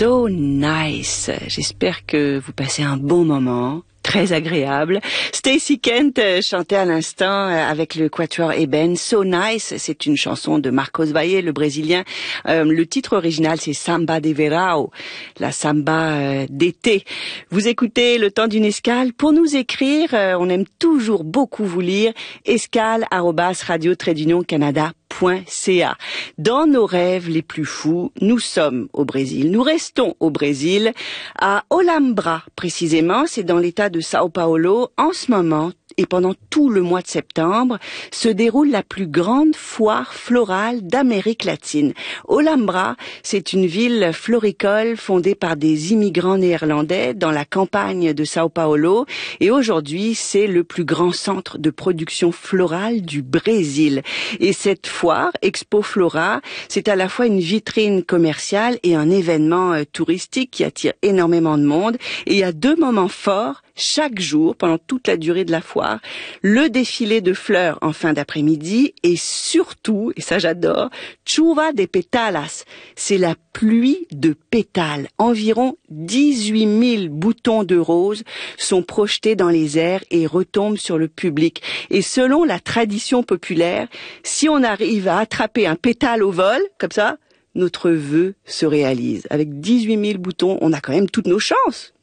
So nice. J'espère que vous passez un bon moment. Très agréable. Stacey Kent chantait à l'instant avec le quatuor Eben. So Nice, c'est une chanson de Marcos Valle, le Brésilien. Le titre original, c'est Samba de Verão, la samba d'été. Vous écoutez Le Temps d'une escale. Pour nous écrire, on aime toujours beaucoup vous lire. escale@radio-canada.ca. Dans nos rêves les plus fous, nous sommes au Brésil. Nous restons au Brésil, à Olambra précisément, c'est dans l'état de Sao Paulo. En ce moment, et pendant tout le mois de septembre, se déroule la plus grande foire florale d'Amérique latine. Olambra, c'est une ville floricole fondée par des immigrants néerlandais dans la campagne de Sao Paulo. Et aujourd'hui, c'est le plus grand centre de production florale du Brésil. Et cette foire, Expo Flora, c'est à la fois une vitrine commerciale et un événement touristique qui attire énormément de monde. Et il y a deux moments forts chaque jour, pendant toute la durée de la foire, le défilé de fleurs en fin d'après-midi et surtout, et ça j'adore, chuva de pétalas, c'est la pluie de pétales. Environ 18 000 boutons de roses sont projetés dans les airs et retombent sur le public. Et selon la tradition populaire, si on arrive à attraper un pétale au vol, comme ça, notre vœu se réalise. Avec 18 000 boutons, on a quand même toutes nos chances, non ?